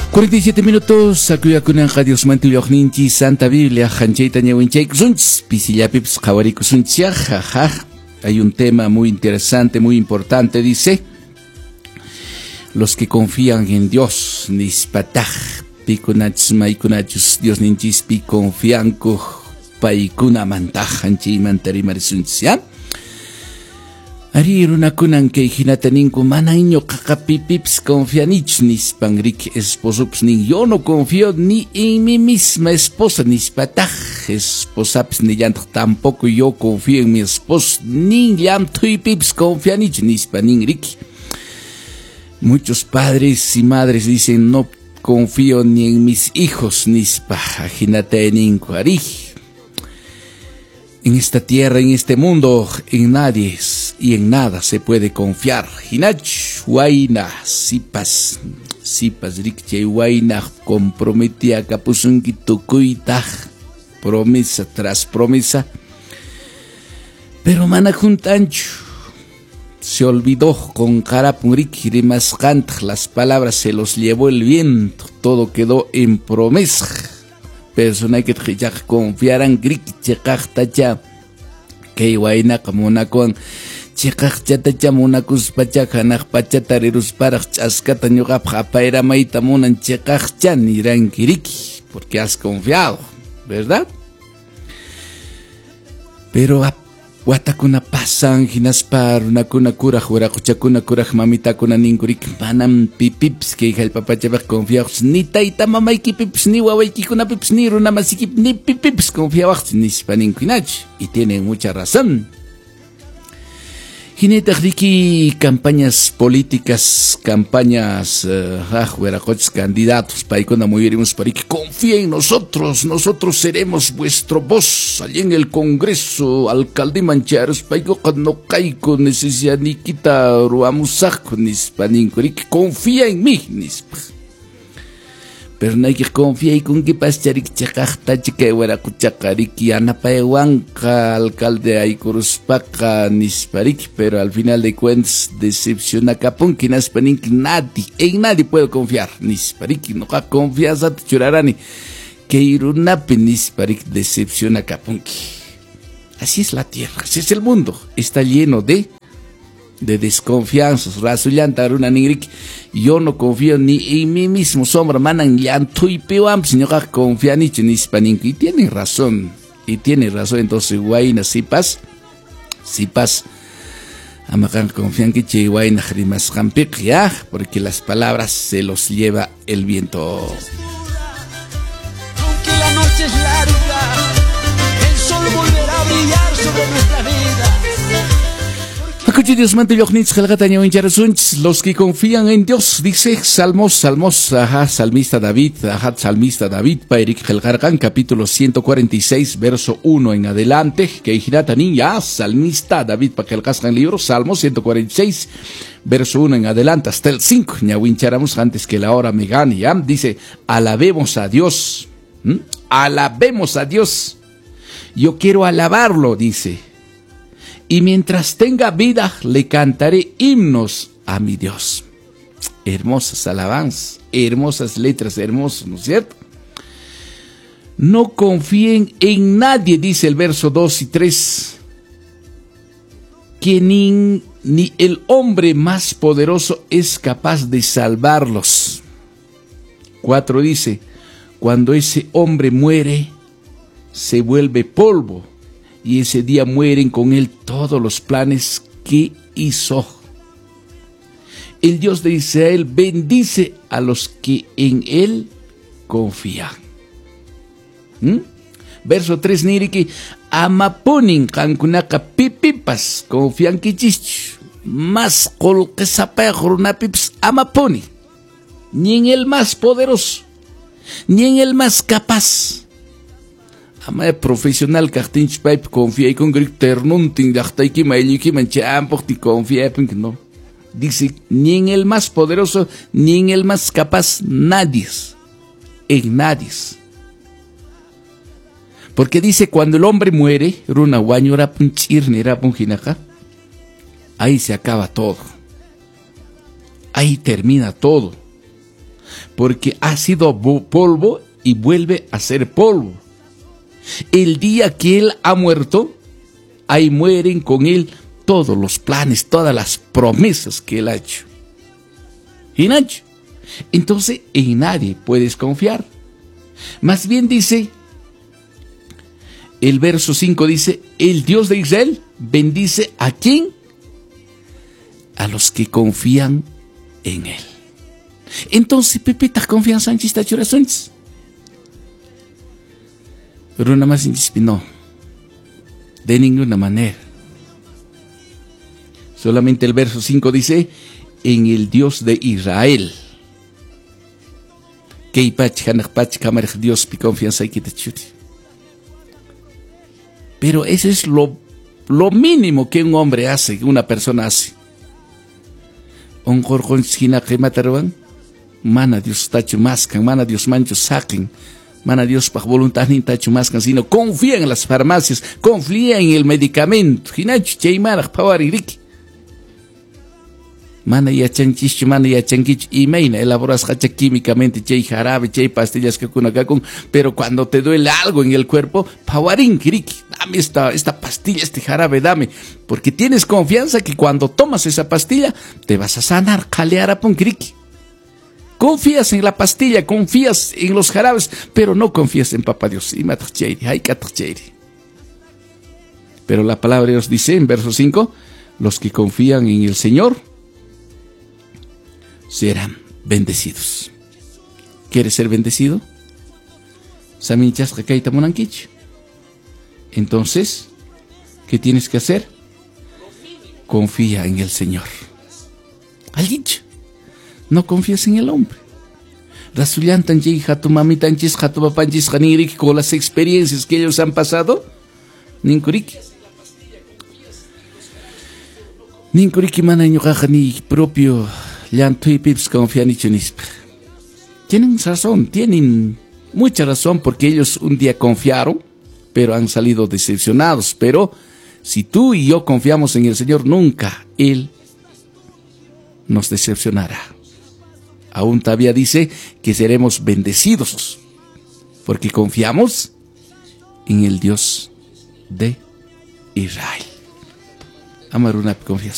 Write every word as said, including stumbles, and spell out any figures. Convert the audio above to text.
cuarenta y siete minutos, Akuya Kunan Radios Mantilloch Ninchi, Santa Biblia, Hancheita Ñawincheik, Zunch, Pisillapips, Jawariku Zunchia, jaja. Hay un tema muy interesante, muy importante, dice: los que confían en Dios, Nispataj, Pikunachs, Maikunachus, Dios Ninchis, Pi confianco, Paikuna Mantaj, Hanchi Mantari Marisunchia. Ari runakunan kay hinataninku manaiño kakapipips confianich nispangrik esposops ni yo no confío ni en mi misma esposa nispataj esposaps ni yant tampoco yo confío en mi esposo ni yam tuipips confianich nispaningrik. Muchos padres y madres dicen no confío ni en mis hijos nispa hinataninku ari. En esta tierra, en este mundo, en nadie y en nada se puede confiar. Hinach, Huayna, Sipas, Sipas, Rikche, Huayna, comprometía Capusunki, Tukuita, promesa tras promesa. Pero Manajuntancho se olvidó con Carapungrik y Mascant, las palabras se los llevó el viento, todo quedó en promesa. Persona que ya confiaran grik chekachtacha que waina como una con chekachtacha mona cuspacha kanak pachatarirus para chascata ñuga paira maita monan chekachan irán kiriki porque has confiado, ¿verdad? Pero watakuna pasan hinaspar una kuna cura jura kuchakuna cura mamita kuna ninkurik panam pipips que hija el papá lleva confiados ni taita mamá y pipips ni wawaiki kuna pips ni runa masikip ni pipips confiados ni spaninkinach y tienen mucha razón. Jineta Riki, campañas políticas, campañas, uh, candidatos, paikona moriremos para que confíen en nosotros, nosotros seremos vuestro voz allí en el Congreso, alcalde Mancharos, paiko no caico necesidad ni quita ruamusaco nispaninco, que confía en mí, nispa. Pero no hay que confiar y con que pasarik chakachta chica huaracuchacariki anapaehuanca alcalde aikuruspaca nisparik, pero al final de cuentas decepciona capunki naspanik nadie, en nadie puedo confiar nisparik, no ha confianza churarani que irunapi nisparik decepciona capunki. Así es la tierra, así es el mundo, está lleno de de desconfianzas. Rasullanta aruna ningrik, yo no confío ni en mí mismo, sombra manan llanto y peoam, señor confian ni hispaninco, y tiene razón, y tiene razón. Entonces guayna sipas, sipas amakan confían que che guayna rimas jampik ya, porque las palabras se los lleva el viento. Aunque la noche es larga, el sol volverá a brillar sobre nuestra vida. Los que confían en Dios, dice Salmos, Salmos, ajá, salmista David, ajá, salmista David, Pairik Helgargan, capítulo ciento cuarenta y seis, verso uno en adelante, que Hiratanin, ya, salmista David, para que el cascan libro, Salmos ciento cuarenta y seis, verso uno en adelante, hasta el cinco, ñawincharamos antes que la hora me gane, ya, dice, alabemos a Dios, ¿Mm? alabemos a Dios, yo quiero alabarlo, dice. Y mientras tenga vida, le cantaré himnos a mi Dios. Hermosas alabanzas, hermosas letras, hermosas, ¿no es cierto? No confíen en nadie, dice el verso dos y tres, que ni, ni el hombre más poderoso es capaz de salvarlos. cuatro dice, cuando ese hombre muere, se vuelve polvo. Y ese día mueren con él todos los planes que hizo. El Dios de Israel bendice a los que en él confían. ¿Mm? Verso tres, niriki, amaponin kankunaka pipipas, confían que chich, más col que sapejurunapips amaponi, ni en el más poderoso, ni en el más capaz. Ama profesional cartinch pipe confía y con grik ternunting dachtaiki mailiki manchampoti confía no. Dice, ni en el más poderoso, ni en el más capaz, nadie. En nadie. Porque dice, cuando el hombre muere, runa guañora punchirnera punjinaja, ahí se acaba todo. Ahí termina todo. porque ha sido polvo y vuelve a ser polvo. El día que Él ha muerto, ahí mueren con Él todos los planes, todas las promesas que Él ha hecho. Y Nacho, entonces en nadie puedes confiar. Más bien dice, el verso cinco dice, el Dios de Israel bendice ¿a quién? A los que confían en Él. Entonces, Pepita, confianza en chista churazones. Pero nada más no, de ninguna manera. Solamente el verso cinco dice, en el Dios de Israel. Que Dios pi confianza y Pero eso es lo, lo mínimo que un hombre hace, que una persona hace. Un gorgon sina que matarban, mana Dios tacho mascan, mana Dios mancho saquen. Mana Dios para voluntad ni tacho más sino confía en las farmacias, confía en el medicamento. Hinachu chay marak pawaririki. Mana ya chanchich, mana ya chanquich y meina elaboras hacha químicamente chay jarabe, chay pastillas que kunakakun, pero cuando te duele algo en el cuerpo, pawarin kiriki, dame esta esta pastilla, este jarabe, dame, porque tienes confianza que cuando tomas esa pastilla te vas a sanar, kaleara pon kiriki. Confías en la pastilla, confías en los jarabes, pero no confías en Papá Dios. Pero la palabra de Dios dice en verso cinco, los que confían en el Señor serán bendecidos. ¿Quieres ser bendecido? Entonces, ¿qué tienes que hacer? Confía en el Señor. Al dicho. No confías en el hombre. Rasulian tanchi, tu mami tanchis, tu papanchis, janiriki, con las experiencias que ellos han pasado. Ninkuriki. Ninkuriki mana ñuqaqa ni propio llanto y pips confían y chunispa. Tienen razón, tienen mucha razón porque ellos un día confiaron, pero han salido decepcionados. Pero si tú y yo confiamos en el Señor, nunca Él nos decepcionará. Aún todavía dice que seremos bendecidos porque confiamos en el Dios de Israel. Amaruna confianza.